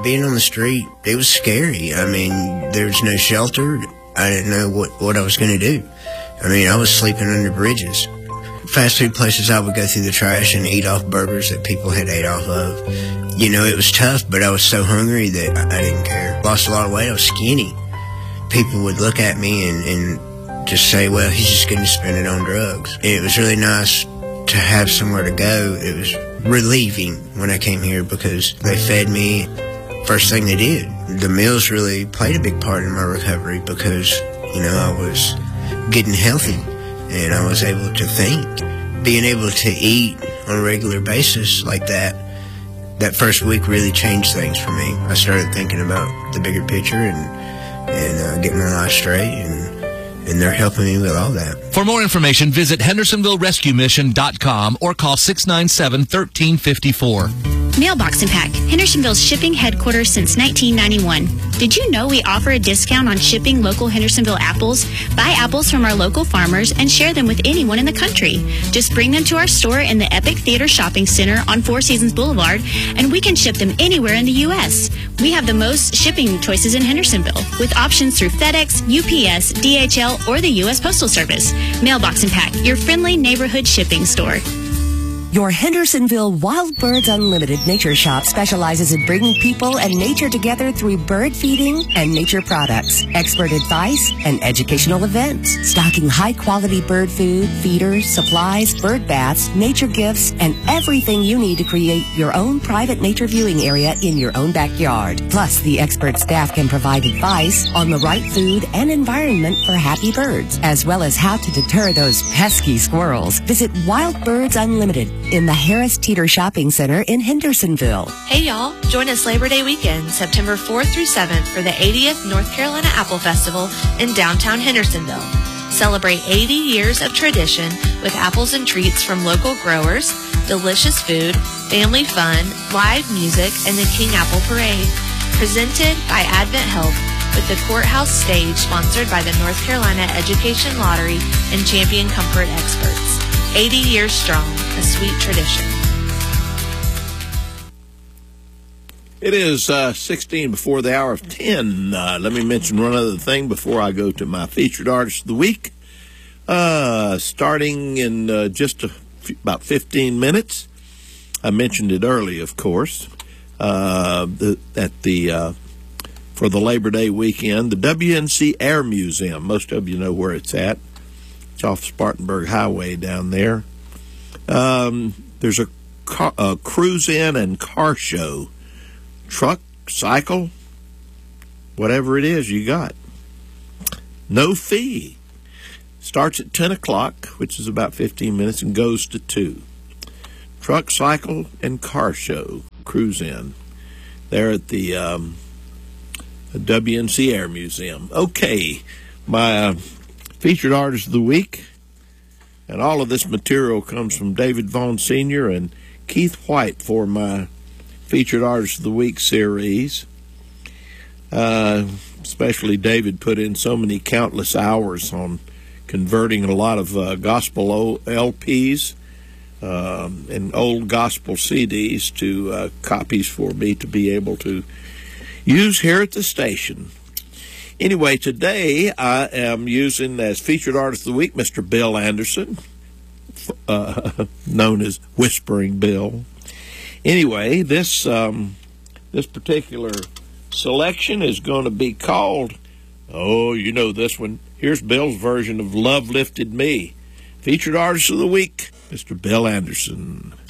being on the street, it was scary. I mean, there was no shelter. I didn't know what I was going to do. I mean, I was sleeping under bridges. Fast food places, I would go through the trash and eat off burgers that people had ate off of. You know, it was tough, but I was so hungry that I didn't care. Lost a lot of weight. I was skinny. People would look at me and just say, well, he's just going to spend it on drugs. And it was really nice to have somewhere to go. It was relieving when I came here because they fed me first thing they did. The meals really played a big part in my recovery because, you know, I was getting healthy and I was able to think. Being able to eat on a regular basis like that first week really changed things for me. I started thinking about the bigger picture and getting my life straight, and they're helping me with all that. For more information, visit HendersonvilleRescueMission.com or call 697-1354. Mailbox and Pack, Hendersonville's shipping headquarters since 1991. Did you know we offer a discount on shipping local Hendersonville apples? Buy apples from our local farmers and share them with anyone in the country. Just bring them to our store in the Epic Theater Shopping Center on Four Seasons Boulevard, and we can ship them anywhere in the U.S. We have the most shipping choices in Hendersonville, with options through FedEx, UPS, DHL, or the U.S. Postal Service. Mailbox and Pack, your friendly neighborhood shipping store. Your Hendersonville Wild Birds Unlimited Nature Shop specializes in bringing people and nature together through bird feeding and nature products, expert advice, and educational events. Stocking high-quality bird food, feeders, supplies, bird baths, nature gifts, and everything you need to create your own private nature viewing area in your own backyard. Plus, the expert staff can provide advice on the right food and environment for happy birds, as well as how to deter those pesky squirrels. Visit Wild Birds Unlimited in the Harris Teeter Shopping Center in Hendersonville. Hey y'all, join us Labor Day weekend, September 4th through 7th for the 80th North Carolina Apple Festival in downtown Hendersonville. Celebrate 80 years of tradition with apples and treats from local growers, delicious food, family fun, live music, and the King Apple Parade. Presented by Advent Health with the Courthouse Stage sponsored by the North Carolina Education Lottery and Champion Comfort Experts. 80 years strong, a sweet tradition. It is 16 before the hour of 10. Let me mention one other thing before I go to my featured artist of the week. Starting in just about 15 minutes. I mentioned it early, of course, for the Labor Day weekend, the WNC Air Museum. Most of you know where it's at. It's off Spartanburg Highway down there. There's a cruise-in and car show. Truck, cycle, whatever it is you got. No fee. Starts at 10 o'clock, which is about 15 minutes, and goes to 2. Truck, cycle, and car show. Cruise-in. There at the WNC Air Museum. Okay, my featured artist of the week, and all of this material comes from David Vaughn Sr. and Keith White for my featured artist of the week series. Especially David put in so many countless hours on converting a lot of gospel LPs and old gospel CDs to copies for me to be able to use here at the station. Anyway, today I am using as featured artist of the week Mr. Bill Anderson, known as Whispering Bill. Anyway, this particular selection is going to be called, oh, you know this one. Here's Bill's version of Love Lifted Me. Featured artist of the week, Mr. Bill Anderson.